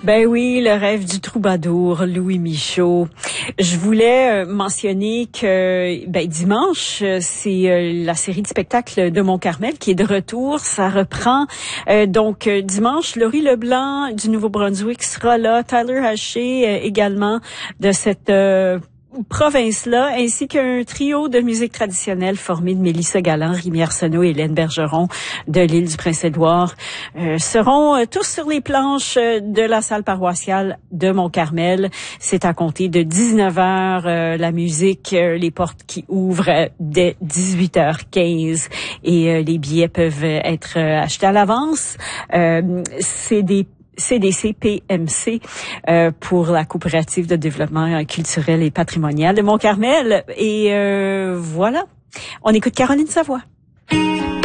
Ben oui, le rêve du troubadour, Louis Michaud. Je voulais mentionner que dimanche, c'est la série de spectacles de Mont-Carmel qui est de retour. Ça reprend donc dimanche. Laurie Leblanc du Nouveau-Brunswick sera là, Tyler Haché également de cette province-là, ainsi qu'un trio de musique traditionnelle formé de Mélissa Galland, Rémi Arsenault et Hélène Bergeron de l'île du Prince-Édouard seront tous sur les planches de la salle paroissiale de Mont-Carmel. C'est à compter de 19h, la musique, les portes qui ouvrent dès 18h15 et les billets peuvent être achetés à l'avance. C'est des CDC-PMC pour la coopérative de développement culturel et patrimonial de Mont-Carmel. Et voilà, on écoute Caroline Savoie.